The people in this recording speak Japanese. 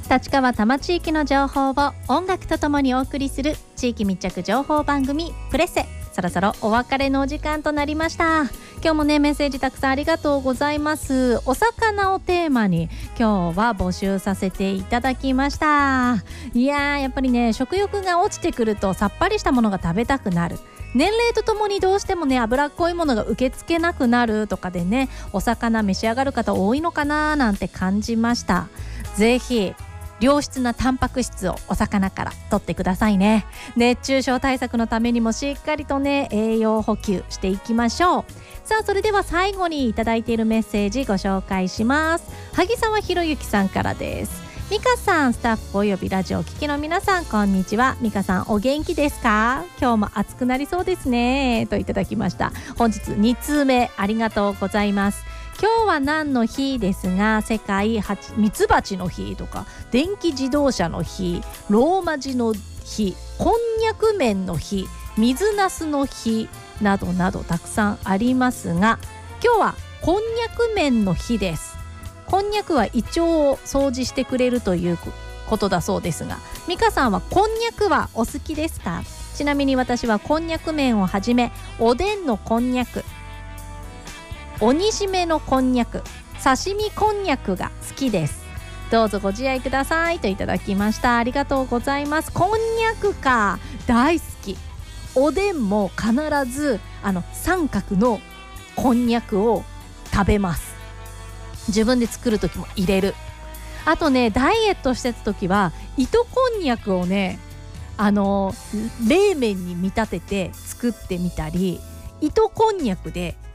立川多摩地域の情報を音楽とともにお送りする地域密着情報番組プレッセ。そろそろお別れのお時間となりました。今日もねメッセージたくさんありがとうございます。お魚をテーマに今日は募集させていただきました。いやー、やっぱりね食欲が落ちてくるとさっぱりしたものが食べたくなる。年齢とともにどうしてもね脂っこいものが受け付けなくなるとかでね、お魚召し上がる方多いのかななんて感じました。ぜひ良質なタンパク質をお魚から取ってくださいね。熱中症対策のためにもしっかりとね栄養補給していきましょう。さあ、それでは最後にいただいているメッセージご紹介します。萩沢博之さんからです。ミカさん、スタッフおよびラジオを聴きの皆さん、こんにちは。ミカさん、お元気ですか？今日も暑くなりそうですね、といただきました。本日2通目ありがとうございます。今日は何の日ですが、世界ミツバチの日とか電気自動車の日、ローマ字の日、こんにゃく麺の日、水なすの日などなどたくさんありますが、今日はこんにゃく麺の日です。こんにゃくは胃腸を掃除してくれるということだそうですが、ミカさんはこんにゃくはお好きですか？ちなみに私はこんにゃく麺をはじめ、おでんのこんにゃく、鬼しめのこんにゃく、刺身こんにゃくが好きです。どうぞご自愛くださいといただきました。ありがとうございます。こんにゃくか、大好き。おでんも必ず三角のこんにゃくを食べます。自分で作る時も入れる。あとね、ダイエットしてた時は糸こんにゃくをね冷麺に見立てて作ってみたり、糸こんにゃくで